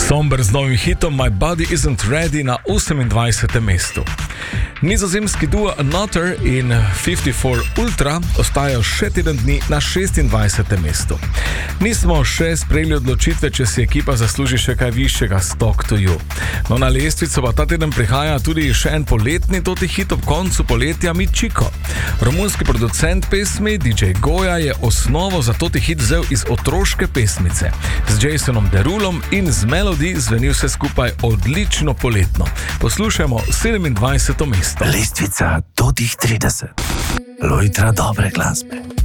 Somber z novim hitom My Body Isn't Ready na 28. mestu. Nizozemski duo Another in 54 Ultra ostajajo še teden dni na 26. mestu. Nismo še sprejeli odločitve, če si ekipa zasluži še kaj višjega, Talk to You. No, na lestvico pa ta teden prihaja tudi še en poletni toti hit ob koncu poletja Michiko. Romunski producent pesmi DJ Goja je osnovo za toti hit vzel iz otroške pesmice. Z Jasonom Derulom in z Melody zveni vse skupaj odlično poletno. Poslušajmo 27. mesto. Lestvica totih 30. Lojtra dobre glasbe.